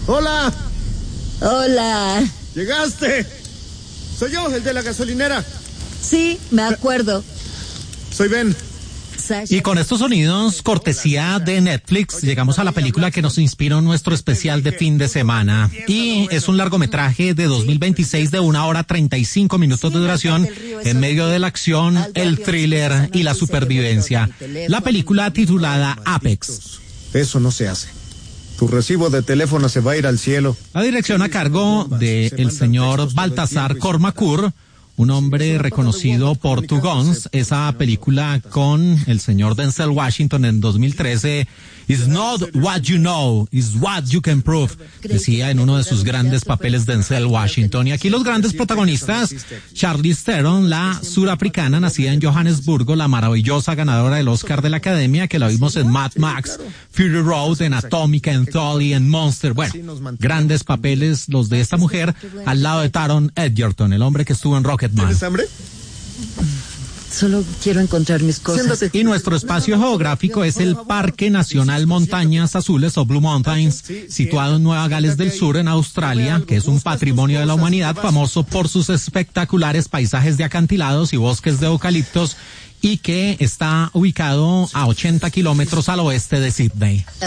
Hola. Hola. ¿Llegaste? Soy yo, el de la gasolinera. Sí, me acuerdo. Soy Ben. Y con estos sonidos, cortesía de Netflix, llegamos a la película que nos inspiró nuestro especial de fin de semana. Y es un largometraje de 2026 de 1 hora 35 minutos de duración, en medio de la acción, el thriller y la supervivencia. La película titulada Apex. Eso no se hace. Tu recibo de teléfono se va a ir al cielo. La dirección a cargo de el señor Baltasar Kormákur, un hombre reconocido por Two Guns, esa película con el señor Denzel Washington en 2013, "It's not what you know, it's what you can prove", decía en uno de sus grandes papeles Denzel Washington. Y aquí los grandes protagonistas: Charlize Theron, la surafricana nacida en Johannesburgo, la maravillosa ganadora del Oscar de la Academia, que la vimos en Mad Max, Fury Road, en Atómica, en Tully, en Monster. Bueno, grandes papeles los de esta mujer, al lado de Taron Egerton, el hombre que estuvo en Rocketman. ¿Tienes hambre? Solo quiero encontrar mis cosas. Siéntate. Y nuestro espacio geográfico es el Parque Nacional Montañas Azules o Blue Mountains, situado en Nueva Gales del Sur, en Australia, que es un patrimonio de la humanidad famoso por sus espectaculares paisajes de acantilados y bosques de eucaliptos, y que está ubicado a 80 kilómetros al oeste de Sydney.